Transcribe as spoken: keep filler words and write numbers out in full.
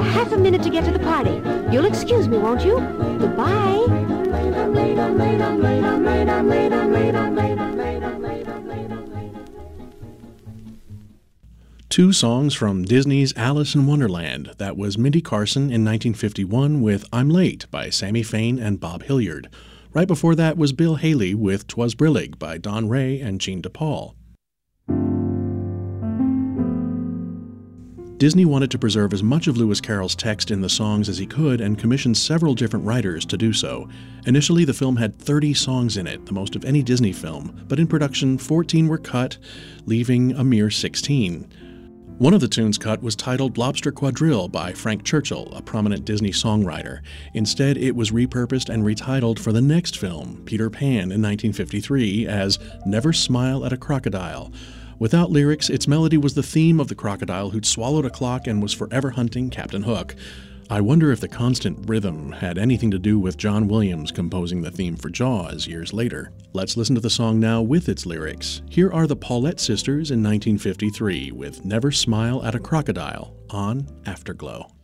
half a minute to get to the party. You'll excuse me, won't you? Goodbye. Two songs from Disney's Alice in Wonderland. That was Mindy Carson in nineteen fifty-one with I'm Late by Sammy Fain and Bob Hilliard. Right before that was Bill Haley with 'Twas Brillig by Don Ray and Jean DePaul. Disney wanted to preserve as much of Lewis Carroll's text in the songs as he could and commissioned several different writers to do so. Initially, the film had thirty songs in it, the most of any Disney film, but in production, fourteen were cut, leaving a mere sixteen. One of the tunes cut was titled Lobster Quadrille by Frank Churchill, a prominent Disney songwriter. Instead, it was repurposed and retitled for the next film, Peter Pan, in nineteen fifty-three, as Never Smile at a Crocodile. Without lyrics, its melody was the theme of the crocodile who'd swallowed a clock and was forever hunting Captain Hook. I wonder if the constant rhythm had anything to do with John Williams composing the theme for Jaws years later. Let's listen to the song now with its lyrics. Here are the Paulette Sisters in nineteen fifty-three with Never Smile at a Crocodile on Afterglow.